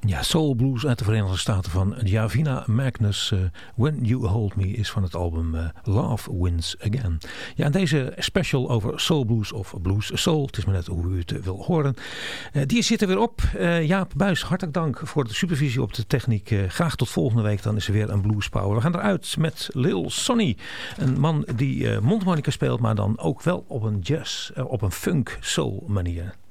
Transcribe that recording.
Ja, soul blues uit de Verenigde Staten van Javina Magnus. When You Hold Me is van het album Love Wins Again. Ja, en deze special over soul blues of blues soul, het is maar net hoe u het wil horen. Die zit er weer op. Jaap Buijs, hartelijk dank voor de supervisie op de techniek. Graag tot volgende week, dan is er weer een blues power. We gaan eruit met Lil Sonny. Een man die mondharmonica speelt, maar dan ook wel op een jazz, op een funk soul manier.